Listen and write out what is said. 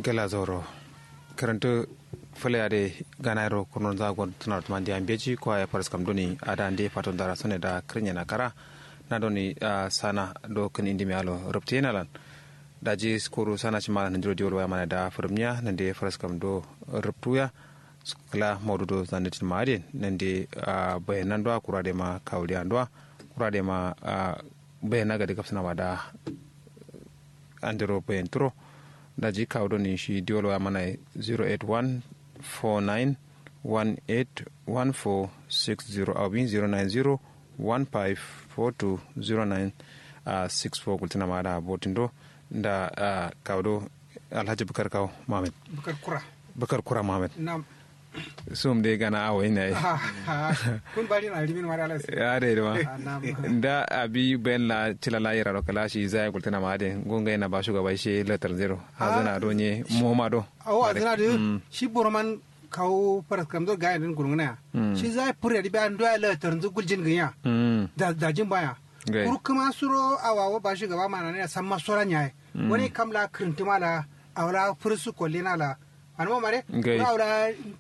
gala zoro karanto fale ganaro kurnon zagon tunar tumandi ambeji ko ya faras kam doni ada ande faton dara sone da krenya na kara na doni sana do kan indi mialo ruptenalan daji skuru sana chimala ndiro diolo ya mana da furmiya nande faras kam do ruptuya kala modudo zanati maade nande bayanan do kurade ma kawli andwa kurade ma bayana ga kapsana wada andiro bayantro daji kawdo ni shi diolo ya mana 08149181460 awin 09015420964 kultina mada botindo da kawdo alhaji bukar kaw mamed bukar kura mamed nam sum de gana awo ina kun bari na limin mara alas ya de ma da abi ben la tilala yara ro kala shi zai kultina made gonga ina ba shugaba shi letter 0 hazana donye muhammado azana de shi borman kaw paras kam do gaiden gurungna shi zai pure di ban do letter zu guljin ganya da jin baya kurkuma suro awawo ba shugaba mana ne san masora nyai wani kamla krintimala awla fursu kollina la anmo mare awla